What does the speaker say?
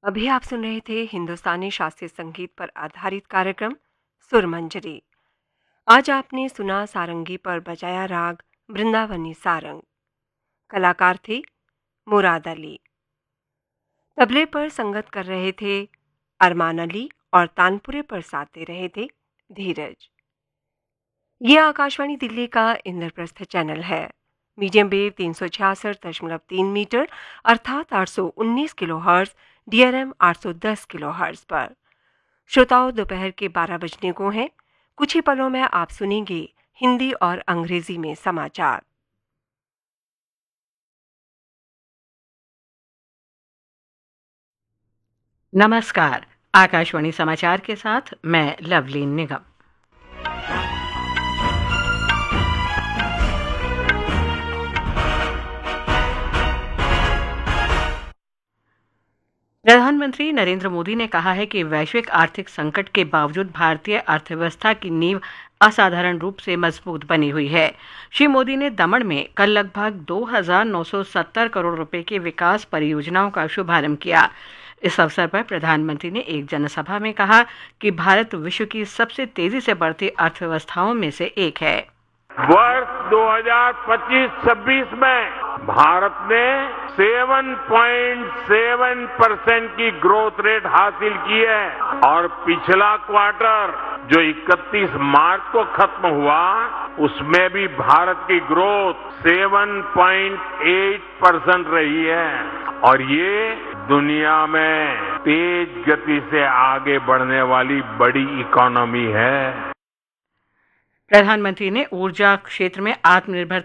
अभी आप सुन रहे थे हिंदुस्तानी शास्त्रीय संगीत पर आधारित कार्यक्रम सुरमंजरी। आज आपने सुना सारंगी पर बजाया राग वृंदावनी सारंग। कलाकार थे मुराद अली। तबले पर संगत कर रहे थे अरमान अली और तानपुरे पर साथ दे रहे थे धीरज। ये आकाशवाणी दिल्ली का इंद्रप्रस्थ चैनल है। मीडियम वेव 366.3 मीटर अर्थात 819 किलोहर्ट्ज, DRM 810 किलोहर्ट्ज पर। श्रोताओं, दोपहर के 12 बजने को हैं। कुछ ही पलों में आप सुनेंगे हिंदी और अंग्रेजी में समाचार। नमस्कार। आकाशवाणी समाचार के साथ मैं लवलीन निगम। प्रधानमंत्री नरेंद्र मोदी ने कहा है कि वैश्विक आर्थिक संकट के बावजूद भारतीय अर्थव्यवस्था की नींव असाधारण रूप से मजबूत बनी हुई है। श्री मोदी ने दमन में कल लगभग 2,970 करोड़ रुपए की विकास परियोजनाओं का शुभारंभ किया। इस अवसर पर प्रधानमंत्री ने एक जनसभा में कहा कि भारत विश्व की सबसे तेजी से बढ़ती अर्थव्यवस्थाओं में से एक है। वर्ष 2025-26 में भारत ने 7.7% की ग्रोथ रेट हासिल की है और पिछला क्वार्टर जो 31 मार्च को खत्म हुआ उसमें भी भारत की ग्रोथ 7.8% रही है और ये दुनिया में तेज गति से आगे बढ़ने वाली बड़ी इकोनॉमी है। प्रधानमंत्री ने ऊर्जा क्षेत्र में आत्मनिर्भर